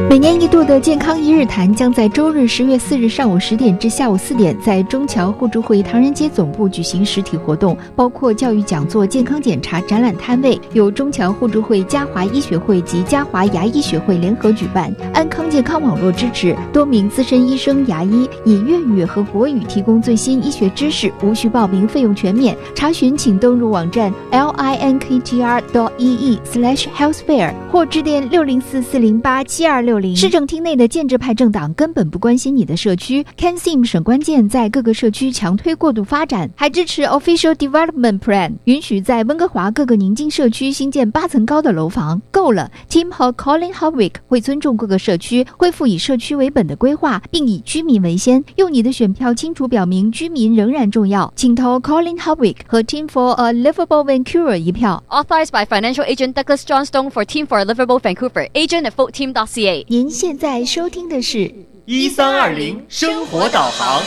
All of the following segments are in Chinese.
每年一度的健康一日谈将在周日10月4日上午10点至下午4点在中侨互助会唐人街总部举行实体活动，包括教育讲座、健康检查、展览摊位，由中侨互助会、嘉华医学会及嘉华牙医学会联合举办。安康健康网络支持，多名资深医生、牙医以粤语和国语提供最新医学知识，无需报名，费用全免。查询请登入网站 linktr.ee/healthfair 或致电604-408-7260。市政厅内的建制派政党根本不关心你的社区。CanSim 省关键在各个社区强推过度发展，还支持 Official Development Plan， 允许在温哥华各个宁静社区新建8层高的楼房。够了 ，Tim 和 Colin Howick 会尊重各个社区，恢复以社区为本的规划，并以居民为先，用你的选票清楚表明居民仍然重要。请投 Colin Howick 和 Team for a Livable Vancouver 一票。 Authorized by Financial Agent Douglas Johnstone for Team for a Livable Vancouver. Agent at voteteam.ca. 您现在收听的是 1320生活导航。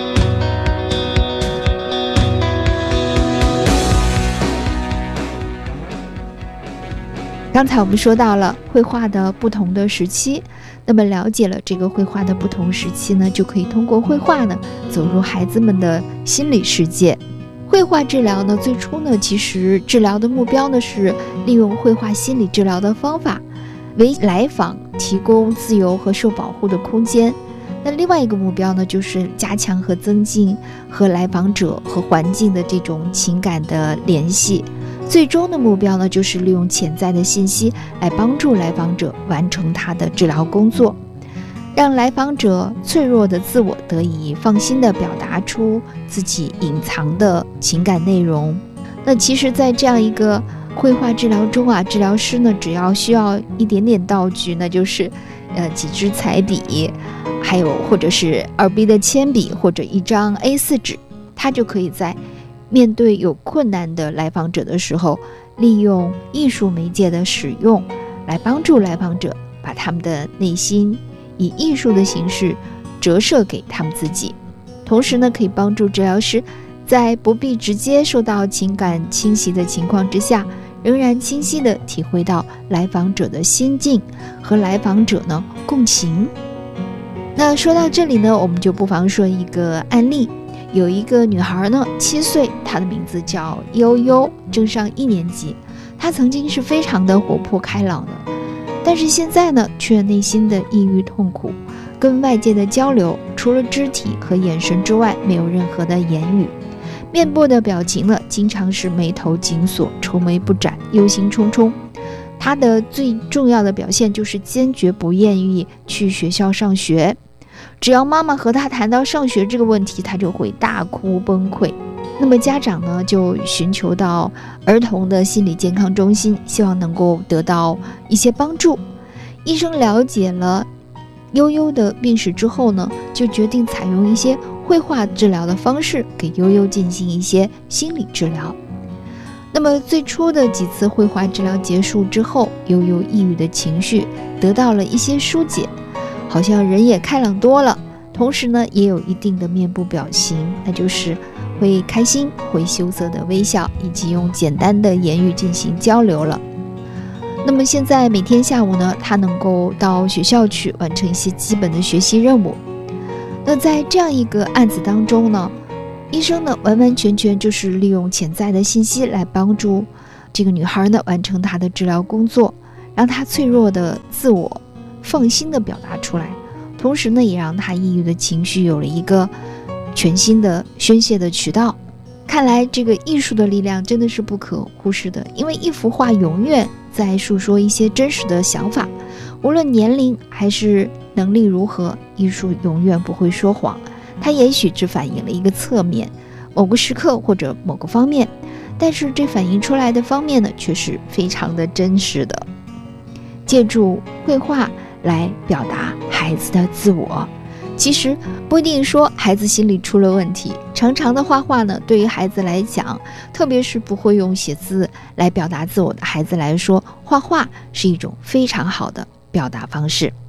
刚才我们说到了绘画的不同的时期，那么了解了这个绘画的不同时期呢，就可以通过绘画呢走入孩子们的心理世界。绘画治疗呢，最初呢，其实治疗的目标呢是利用绘画心理治疗的方法，为来访提供自由和受保护的空间。那另外一个目标呢，就是加强和增进和来访者和环境的这种情感的联系。最终的目标呢，就是利用潜在的信息来帮助来访者完成他的治疗工作，让来访者脆弱的自我得以放心地表达出自己隐藏的情感内容。那其实在这样一个绘画治疗中啊，治疗师呢只要需要一点点道具，那就是几支彩笔，还有或者是2B 的铅笔或者一张 A4 纸，他就可以在面对有困难的来访者的时候，利用艺术媒介的使用来帮助来访者把他们的内心以艺术的形式折射给他们自己。同时呢，可以帮助治疗师在不必直接受到情感侵袭的情况之下，仍然清晰地体会到来访者的心境，和来访者呢共情。那说到这里呢，我们就不妨说一个案例。有一个女孩呢，7岁，她的名字叫悠悠，正上1年级。她曾经是非常的活泼开朗的，但是现在呢，却内心的抑郁痛苦，跟外界的交流除了肢体和眼神之外，没有任何的言语。面部的表情呢，经常是眉头紧锁、愁眉不展、忧心忡忡。她的最重要的表现就是坚决不愿意去学校上学。只要妈妈和他谈到上学这个问题，他就会大哭崩溃。那么家长呢，就寻求到儿童的心理健康中心，希望能够得到一些帮助。医生了解了悠悠的病史之后呢，就决定采用一些绘画治疗的方式，给悠悠进行一些心理治疗。那么最初的几次绘画治疗结束之后，悠悠抑郁的情绪得到了一些疏解，好像人也开朗多了，同时呢，也有一定的面部表情，那就是会开心、会羞涩的微笑，以及用简单的言语进行交流了。那么现在每天下午呢，他能够到学校去完成一些基本的学习任务。那在这样一个案子当中呢，医生呢完完全全就是利用潜在的信息来帮助这个女孩呢完成她的治疗工作，让她脆弱的自我放心地表达出来，同时呢，也让他抑郁的情绪有了一个全新的宣泄的渠道。看来这个艺术的力量真的是不可忽视的，因为一幅画永远在诉说一些真实的想法，无论年龄还是能力如何，艺术永远不会说谎。它也许只反映了一个侧面，某个时刻或者某个方面，但是这反映出来的方面呢，却是非常的真实的。借助绘画来表达孩子的自我，其实不一定说孩子心里出了问题，常常的画画呢，对于孩子来讲，特别是不会用写字来表达自我的孩子来说，画画是一种非常好的表达方式。